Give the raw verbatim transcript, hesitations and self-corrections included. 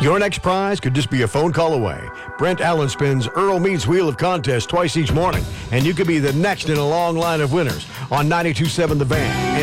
Your next prize could just be a phone call away. Brent Allen spins Earl Meets Wheel of Contest twice each morning, and you could be the next in a long line of winners on ninety-two point seven The Van.